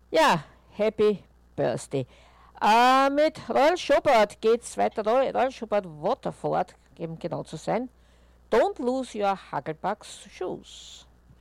Ja, Happy Birthday. Mit Royal Showboat geht's weiter. Royal Showboat Waterford, um genau zu sein. Don't lose your Hugglebugs shoes.